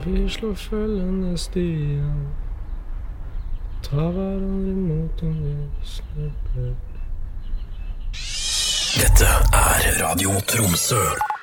Vi slår følgende stier, tar hverandre imot om vi snubler. Dette er Radio Tromsø.